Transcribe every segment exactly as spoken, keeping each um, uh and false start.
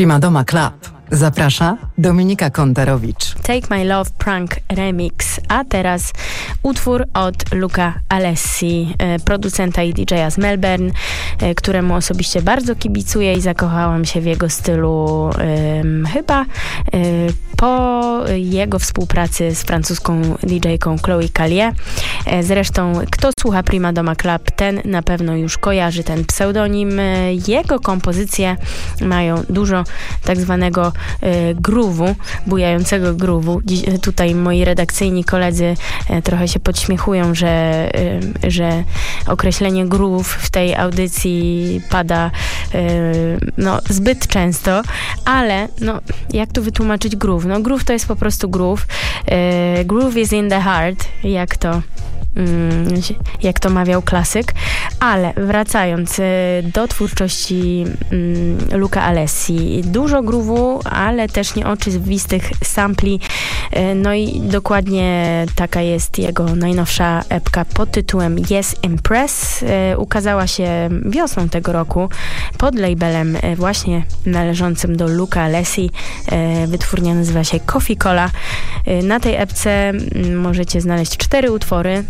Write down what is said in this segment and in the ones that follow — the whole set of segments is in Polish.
Prima Doma Club. Zaprasza Dominika Kontarowicz. Take My Love Prank Remix, a teraz utwór od Luca Alessi, producenta i didżeja z Melbourne, któremu osobiście bardzo kibicuję i zakochałam się w jego stylu um, chyba um, po jego współpracy z francuską didżejką Chloe Callier. Zresztą kto słucha Prima Doma Club, ten na pewno już kojarzy ten pseudonim. Jego kompozycje mają dużo tak zwanego groove'u, bujającego groove'u. Dziś, tutaj moi redakcyjni koledzy trochę się podśmiechują, że, że określenie groove w tej audycji pada no, zbyt często, ale no, jak tu wytłumaczyć groove? No groove to jest po prostu groove. Groove is in the heart, jak to jak to mawiał klasyk, ale wracając do twórczości Luca Alessi, dużo groove'u, ale też nieoczywistych sampli, no i dokładnie taka jest jego najnowsza epka pod tytułem Yes Impress. Ukazała się wiosną tego roku pod labelem właśnie należącym do Luca Alessi. Wytwórnia nazywa się Coffee Cola. Na tej epce możecie znaleźć cztery utwory.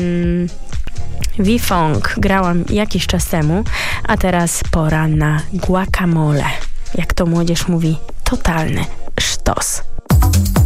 V-Funk grałam jakiś czas temu, a teraz pora na guacamole. Jak to młodzież mówi, totalny sztos.